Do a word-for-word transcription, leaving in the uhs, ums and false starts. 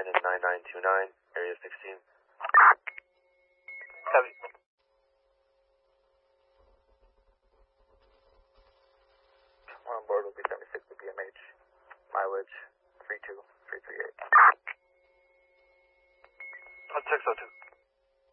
Shannon nine nine two nine, area sixteen. Copy. On board will be seventy-six to B M H. Mileage three two three three eight. That's six oh two.